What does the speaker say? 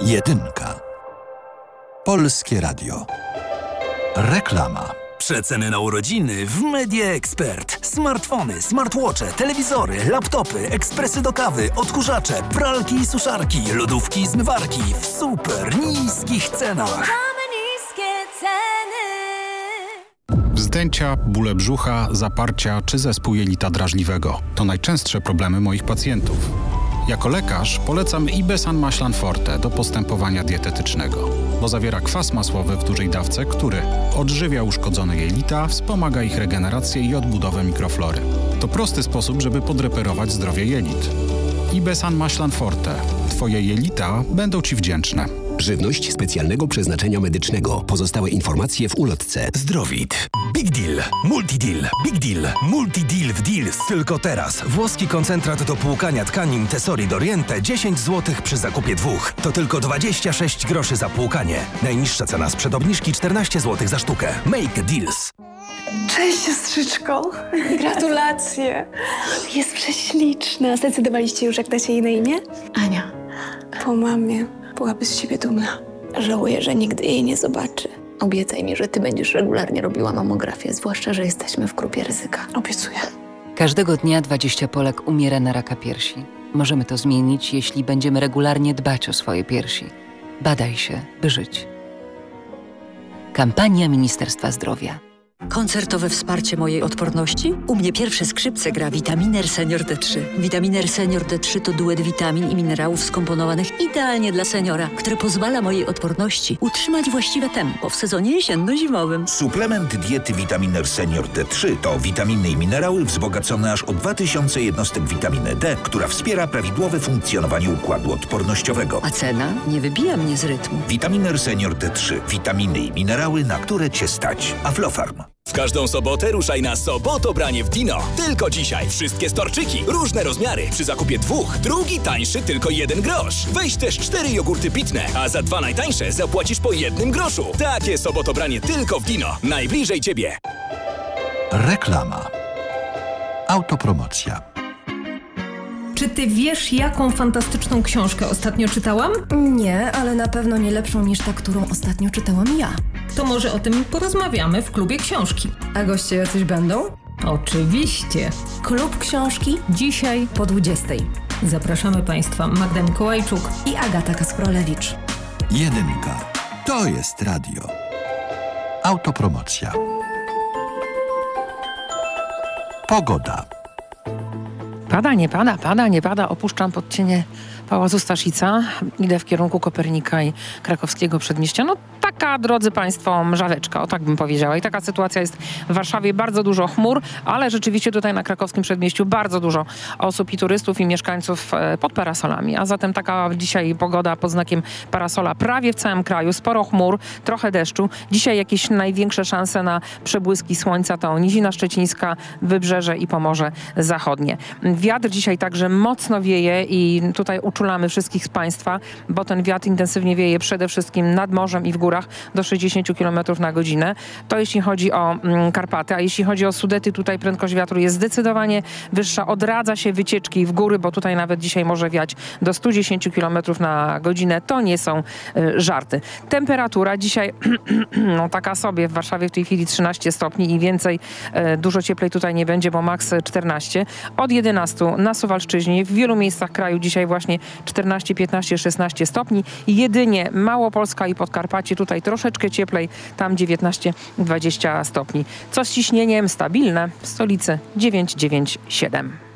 Jedynka. Polskie Radio. Reklama. Przeceny na urodziny w Media Expert. Smartfony, smartwatche, telewizory, laptopy, ekspresy do kawy, odkurzacze, pralki i suszarki, lodówki i zmywarki w super niskich cenach. Mamy niskie ceny. Wzdęcia, bóle brzucha, zaparcia czy zespół jelita drażliwego to najczęstsze problemy moich pacjentów. Jako lekarz polecam Ibesan Maślan Forte do postępowania dietetycznego, bo zawiera kwas masłowy w dużej dawce, który odżywia uszkodzone jelita, wspomaga ich regenerację i odbudowę mikroflory. To prosty sposób, żeby podreperować zdrowie jelit. Ibesan Maślan Forte. Twoje jelita będą Ci wdzięczne. Żywność specjalnego przeznaczenia medycznego. Pozostałe informacje w ulotce. Zdrowit. Big Deal. Multi-Deal. Big Deal. Multi-Deal w Deals. Tylko teraz. Włoski koncentrat do płukania tkanin Tesori Doriente 10 zł przy zakupie 2. To tylko 26 groszy za płukanie. Najniższa cena sprzed obniżki 14 zł za sztukę. Make Deals. Cześć, siostrzyczko. Gratulacje. Jest prześliczna. Zdecydowaliście już, jak dacie jej na imię? Ania. Po mamie. Byłaby z siebie dumna. Żałuję, że nigdy jej nie zobaczy. Obiecaj mi, że ty będziesz regularnie robiła mamografię, zwłaszcza, że jesteśmy w grupie ryzyka. Obiecuję. Każdego dnia 20 Polek umiera na raka piersi. Możemy to zmienić, jeśli będziemy regularnie dbać o swoje piersi. Badaj się, by żyć. Kampania Ministerstwa Zdrowia. Koncertowe wsparcie mojej odporności? U mnie pierwsze skrzypce gra Vitaminer Senior D3. Vitaminer Senior D3 to duet witamin i minerałów skomponowanych idealnie dla seniora, który pozwala mojej odporności utrzymać właściwe tempo w sezonie jesienno-zimowym. Suplement diety Vitaminer Senior D3 to witaminy i minerały wzbogacone aż o 2000 jednostek witaminy D, która wspiera prawidłowe funkcjonowanie układu odpornościowego. A cena nie wybija mnie z rytmu. Vitaminer Senior D3. Witaminy i minerały, na które Cię stać. Aflofarm. W każdą sobotę ruszaj na Sobotobranie w Dino. Tylko dzisiaj wszystkie storczyki, różne rozmiary. Przy zakupie 2, drugi tańszy tylko 1 grosz. Weź też 4 jogurty pitne, a za 2 najtańsze zapłacisz po 1 groszu. Takie Sobotobranie tylko w Dino. Najbliżej Ciebie. Reklama. Autopromocja. Czy ty wiesz, jaką fantastyczną książkę ostatnio czytałam? Nie, ale na pewno nie lepszą niż ta, którą ostatnio czytałam ja. To może o tym porozmawiamy w klubie książki. A goście jacyś będą? Oczywiście. Klub książki Dzisiaj po 20. Zapraszamy Państwa Magda Mikołajczuk i Agata Kasprolewicz. Jedynka. To jest radio. Autopromocja. Pogoda. Pada, nie pada. Opuszczam podcienie Pałacu Staszica. Idę w kierunku Kopernika i Krakowskiego Przedmieścia. No taka, drodzy Państwo, mrzaweczka, o tak bym powiedziała. I taka sytuacja jest w Warszawie. Bardzo dużo chmur, ale rzeczywiście tutaj na Krakowskim Przedmieściu bardzo dużo osób i turystów i mieszkańców pod parasolami. A zatem taka dzisiaj pogoda pod znakiem parasola prawie w całym kraju. Sporo chmur, trochę deszczu. Dzisiaj jakieś największe szanse na przebłyski słońca to Nizina Szczecińska, Wybrzeże i Pomorze Zachodnie. Wiatr dzisiaj także mocno wieje i tutaj uczulamy wszystkich z Państwa, bo ten wiatr intensywnie wieje przede wszystkim nad morzem i w górach do 60 km na godzinę. To jeśli chodzi o Karpaty, a jeśli chodzi o Sudety, tutaj prędkość wiatru jest zdecydowanie wyższa. Odradza się wycieczki w góry, bo tutaj nawet dzisiaj może wiać do 110 km na godzinę. To nie są żarty. Temperatura dzisiaj no taka sobie w Warszawie w tej chwili 13 stopni i więcej. Dużo cieplej tutaj nie będzie, bo maks 14. Od 11 na Suwalszczyźnie, w wielu miejscach kraju dzisiaj właśnie 14, 15, 16 stopni. Jedynie Małopolska i Podkarpacie tutaj troszeczkę cieplej, tam 19-20 stopni. Co z ciśnieniem? Stabilne. W stolicy 9,97.